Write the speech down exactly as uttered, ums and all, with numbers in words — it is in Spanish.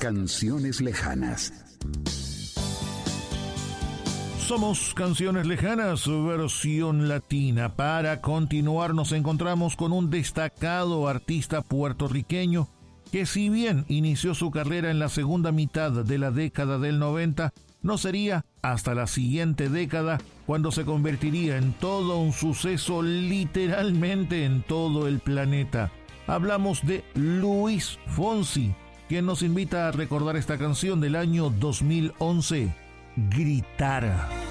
Canciones lejanas. Somos Canciones Lejanas, versión latina. Para continuar nos encontramos con un destacado artista puertorriqueño que, si bien inició su carrera en la segunda mitad de la década del noventa, no sería hasta la siguiente década cuando se convertiría en todo un suceso literalmente en todo el planeta. Hablamos de Luis Fonsi, quien nos invita a recordar esta canción del año dos mil once, Gritar.